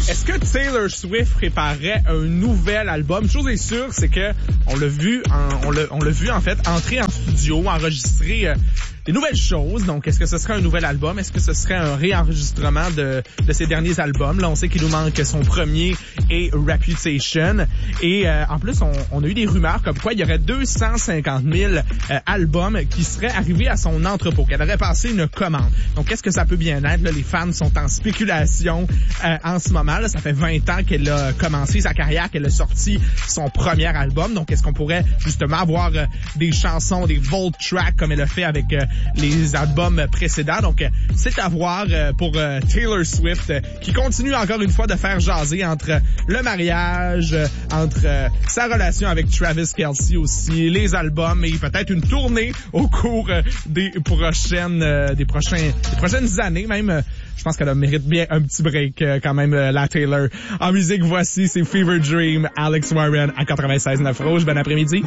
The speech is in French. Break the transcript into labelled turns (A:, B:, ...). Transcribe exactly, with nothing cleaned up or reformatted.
A: Est-ce que Taylor Swift préparait un nouvel album? Une chose est sûre, c'est que on l'a vu, en, on l'a, on l'a vu en fait entrer en studio, enregistrer euh, des nouvelles choses. Donc, est-ce que ce serait un nouvel album? Est-ce que ce serait un réenregistrement de, de ses derniers albums? Là, on sait qu'il nous manque son premier et Reputation. Et euh, en plus, on, on a eu des rumeurs comme quoi il y aurait deux cent cinquante mille euh, albums qui seraient arrivés à son entrepôt, qu'elle aurait passé une commande. Donc, qu'est-ce que ça peut bien être? Là, les fans sont en spéculation euh, en ce moment. Là, ça fait vingt ans qu'elle a commencé sa carrière, qu'elle a sorti son premier album. Donc, est-ce qu'on pourrait justement avoir euh, des chansons, des vault tracks comme elle a fait avec euh, les albums précédents? Donc, euh, c'est à voir euh, pour euh, Taylor Swift euh, qui continue encore une fois de faire jaser entre euh, le mariage, euh, entre euh, sa relation avec Travis Kelce aussi, les albums et peut-être une tournée au cours euh, des prochaines euh, des prochains des prochaines années même. Euh, je pense qu'elle mérite bien un petit break euh, quand même, euh, la Taylor. En musique, voici, c'est Fever Dream, Alex Warren à quatre-vingt-seize neuf Rouge. Bon après-midi.